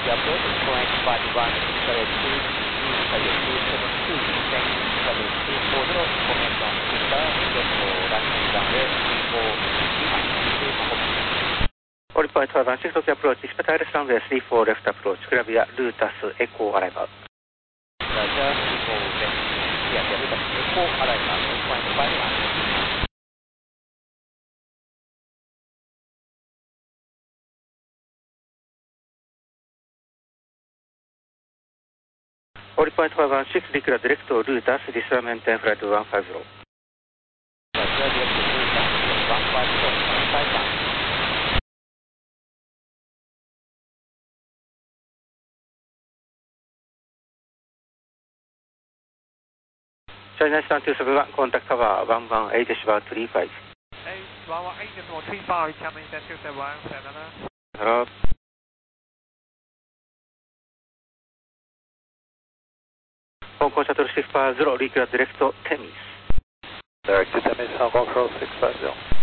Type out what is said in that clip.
approach is flying 51, correct 272, descend 7240, formation return, get for landing runway 34, Order point 516 Tokyo approach, expect ILS runway 34 left approach, Clavia Lutas Echo arrival. Roger, 34 left, yeah, Lutas Echo arrival, point 516. Order point 516 declare direct to Lutas, disarmament and flight 150. Roger, direct to Lutas, 150, 5 China Eastern 271, contact tower 118 Decimal 35. 118 Decimal 35, China Eastern 271, Canada. Hello. Hong Kong Shuttle 650, declare direct to Temis. Direct to Temis, Hong Kong Shuttle 650.